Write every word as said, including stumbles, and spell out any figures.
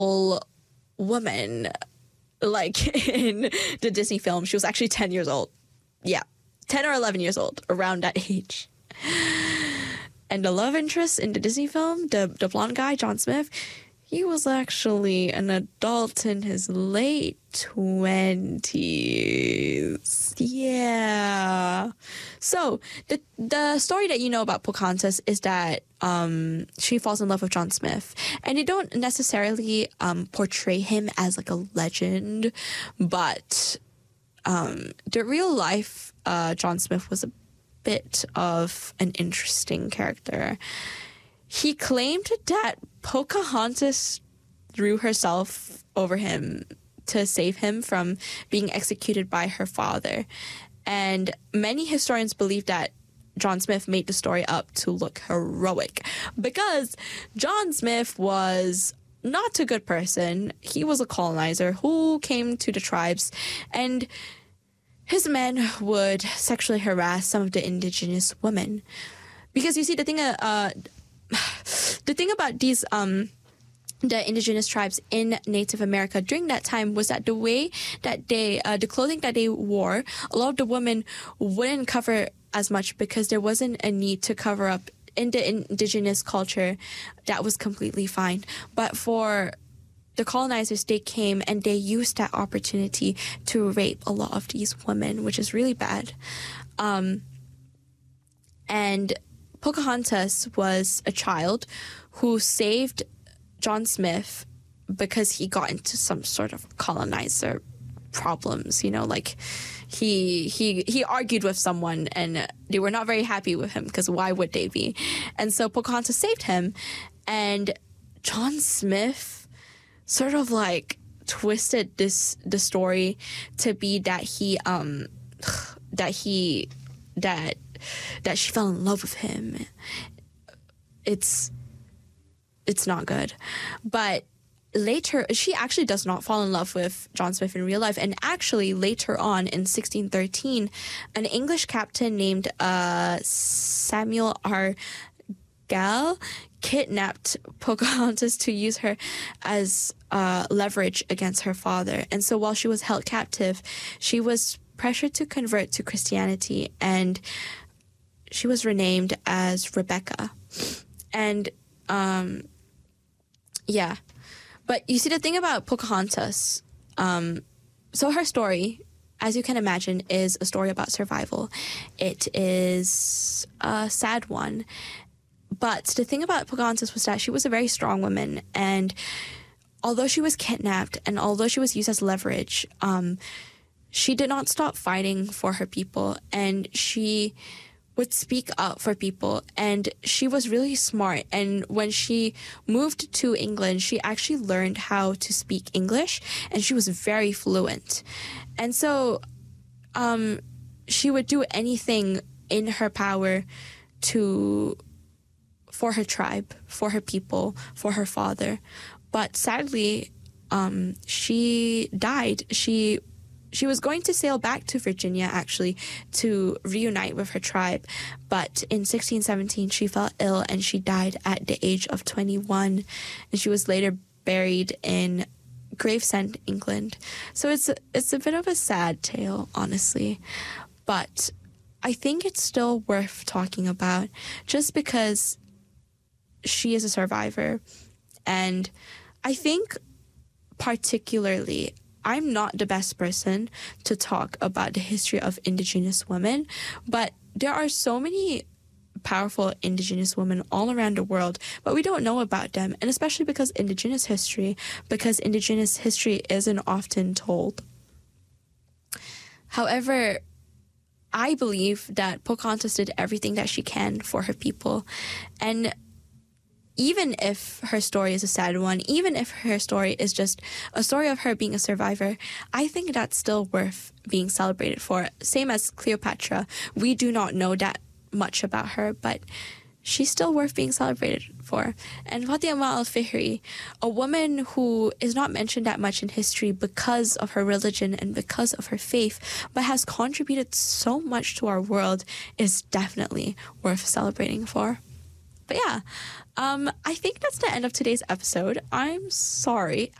woman, like in the Disney film. She was actually ten years old. Yeah, ten or eleven years old, around that age. And the love interest in the Disney film, the, the blonde guy, John Smith, he was actually an adult in his late twenties. Yeah. So the the story that you know about Pocahontas is that um, she falls in love with John Smith. And they don't necessarily um, portray him as like a legend, but um, the real life uh, John Smith was a bit of an interesting character. He claimed that Pocahontas threw herself over him to save him from being executed by her father. And many historians believe that John Smith made the story up to look heroic because John Smith was not a good person. He was a colonizer who came to the tribes, and his men would sexually harass some of the indigenous women. Because you see, the thing, uh, the thing about these, um, the indigenous tribes in Native America during that time was that the way that they, uh, the clothing that they wore, a lot of the women wouldn't cover as much because there wasn't a need to cover up. In the indigenous culture, that was completely fine. But for the colonizers, they came and they used that opportunity to rape a lot of these women, which is really bad. Um, and Pocahontas was a child who saved John Smith because he got into some sort of colonizer problems, you know, like he he he argued with someone and they were not very happy with him because why would they be? And so Pocahontas saved him, and John Smith sort of like twisted this the story to be that he um that he that that she fell in love with him. It's it's not good. But later, she actually does not fall in love with John Smith in real life. And actually, later on in sixteen thirteen, an English captain named uh, Samuel R. Gall kidnapped Pocahontas to use her as uh, leverage against her father. And so while she was held captive, she was pressured to convert to Christianity, and she was renamed as Rebecca. And um, yeah. But you see, the thing about Pocahontas, um, so her story, as you can imagine, is a story about survival. It is a sad one. But the thing about Pocahontas was that she was a very strong woman. And although she was kidnapped and although she was used as leverage, um, she did not stop fighting for her people. And she would speak up for people, and she was really smart. And when she moved to England, she actually learned how to speak English, and she was very fluent. And so um, she would do anything in her power to for her tribe, for her people, for her father. But sadly, um, she died. She She was going to sail back to Virginia, actually, to reunite with her tribe. But in sixteen seventeen, she fell ill and she died at the age of twenty-one. And she was later buried in Gravesend, England. So it's a, it's a bit of a sad tale, honestly. But I think it's still worth talking about just because she is a survivor. And I think particularly, I'm not the best person to talk about the history of Indigenous women, but there are so many powerful Indigenous women all around the world, but we don't know about them, and especially because Indigenous history, because Indigenous history isn't often told. However, I believe that Pocahontas did everything that she can for her people, and even if her story is a sad one, even if her story is just a story of her being a survivor, I think that's still worth being celebrated for. Same as Cleopatra. We do not know that much about her, but she's still worth being celebrated for. And Fatima al-Fihri, a woman who is not mentioned that much in history because of her religion and because of her faith, but has contributed so much to our world, is definitely worth celebrating for. but yeah, um, I think that's the end of today's episode. I'm sorry.